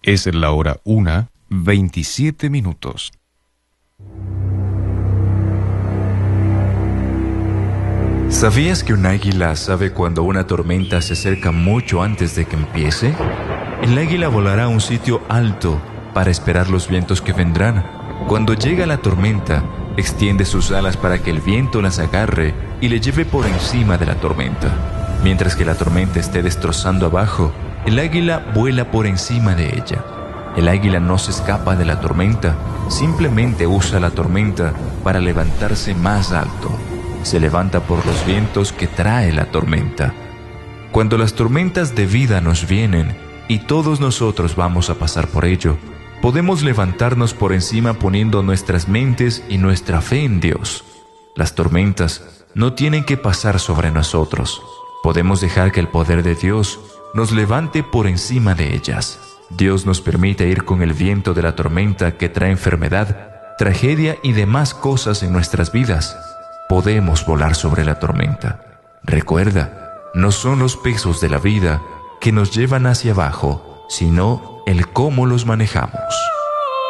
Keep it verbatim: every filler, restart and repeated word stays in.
Es la hora una, veintisiete minutos. ¿Sabías que un águila sabe cuando una tormenta se acerca mucho antes de que empiece? El águila volará a un sitio alto para esperar los vientos que vendrán. Cuando llega la tormenta, extiende sus alas para que el viento las agarre y le lleve por encima de la tormenta. Mientras que la tormenta esté destrozando abajo, el águila vuela por encima de ella. El águila no se escapa de la tormenta, simplemente usa la tormenta para levantarse más alto. Se levanta por los vientos que trae la tormenta. Cuando las tormentas de vida nos vienen, y todos nosotros vamos a pasar por ello, podemos levantarnos por encima poniendo nuestras mentes y nuestra fe en Dios. Las tormentas no tienen que pasar sobre nosotros. Podemos dejar que el poder de Dios nos levante por encima de ellas. Dios nos permite ir con el viento de la tormenta que trae enfermedad, tragedia y demás cosas en nuestras vidas. Podemos volar sobre la tormenta. Recuerda, no son los pesos de la vida que nos llevan hacia abajo, sino el cómo los manejamos.